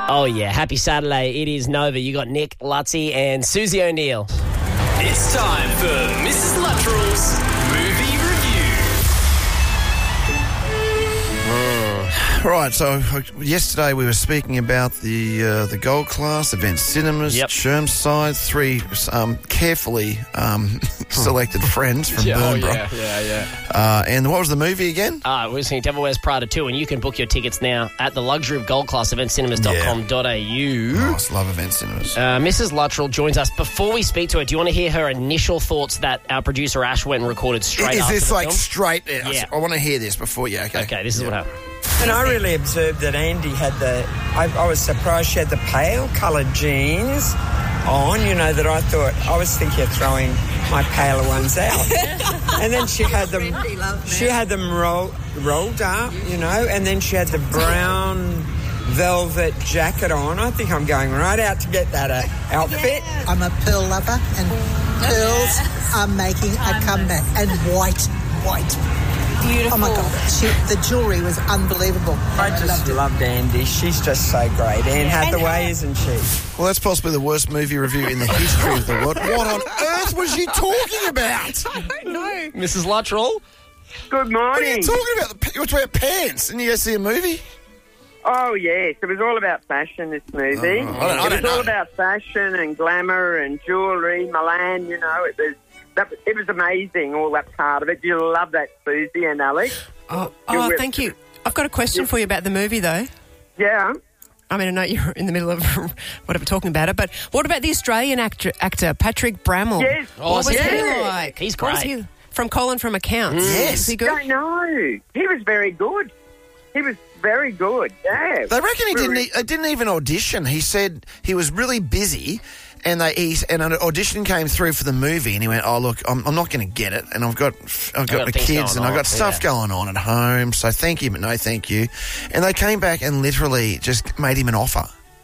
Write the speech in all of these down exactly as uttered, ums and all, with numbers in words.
Oh, yeah. Happy Saturday. It is Nova. You got Nick, Lutzy, and Susie O'Neill. It's time for Missus Luttrell's Movie Review. Right, so yesterday we were speaking about the uh, the Gold Class, Event Cinemas, Yep. Chermside, three um, carefully um, selected friends from Yeah, oh, Burnborough. yeah, yeah, yeah. Uh, and what was the movie again? Uh, we're seeing Devil Wears Prada two, and you can book your tickets now at the luxury of gold class event cinemas dot com dot a u. Oh, I just love Event Cinemas. Uh, Missus Luttrell joins us. Before we speak to her, do you want to hear her initial thoughts that our producer Ash went and recorded straight Is after this the like film? straight? Yeah. I want to hear this before, yeah, okay. Okay, this is what happened. And I really observed that Andy had the... I, I was surprised she had the pale coloured jeans on, you know, that I thought... I was thinking of throwing my paler ones out. And then she had them... She had them roll, rolled up, you know, and then she had the brown velvet jacket on. I think I'm going right out to get that uh, outfit. I'm a pearl lover, and pearls are making a comeback. And white, white. Beautiful. Oh my God, she, the jewellery was unbelievable. I just loved Andy. She's just so great. Anne Hathaway, isn't she? Well, that's possibly the worst movie review in the history of the world. What on earth was she talking about? No. Missus Luttrell? Good What are you morning. talking about? The, you want to wear pants and you go see a movie? Oh, yes. It was all about fashion, this movie. Oh, I don't- I it don't was all know. about fashion and glamour and jewellery, Milan, you know. It was that, it was amazing, all that part of it. You'll love that, Susie and Alex. Oh, You're oh with- thank you. I've got a question for you about the movie, though. Yeah. I mean, I know you're in the middle of whatever talking about it, but what about the Australian actor, actor Patrick Bramall? Yes. Oh, what was is he he? like? He's What was great. he- from Colin from Accounts. Yes. Is he good? Don't know. He was very good. He was very good, yeah. They reckon he didn't. Really- e- They didn't even audition. He said he was really busy, and they he, and an audition came through for the movie, and he went, "Oh look, I'm, I'm not going to get it, and I've got I've got, got the things kids, going and I've on, got stuff yeah. going on at home. So thank you, but no thank you." And they came back and literally just made him an offer.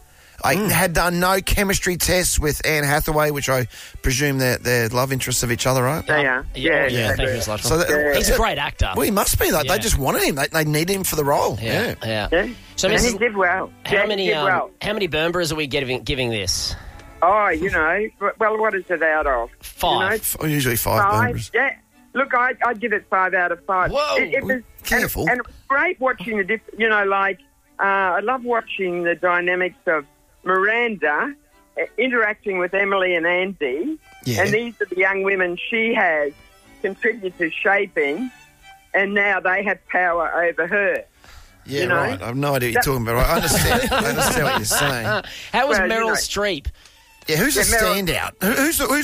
I had done no chemistry tests with Anne Hathaway, which I presume they're, they're love interests of each other, right? They are. Yeah, Yeah. yeah, thank you, Miss So Luttrell. that, He's a great actor. Well, he must be. Like, Yeah. They just wanted him. They, they needed him for the role. Yeah, yeah. Yeah. So, and Missus he did well. How yeah, many he did um, well. how many Burnboroughs are we giving giving this? Oh, you know, well, what is it out of? Five. You know, F- Usually five five. members. Yeah. Look, I, I'd give it five out of five. Whoa. It, it was, Careful. And, and it was great watching the, diff- you know, like, uh, I love watching the dynamics of Miranda uh, interacting with Emily and Andy. Yeah. And these are the young women she has contributed to shaping, and now they have power over her. Yeah, you know? right. I have no idea what you're talking about. I understand. I understand what you're saying. How was Well, you Meryl know- Streep? Yeah, who's a Yeah, Meryl- standout? Who- Who's the, who's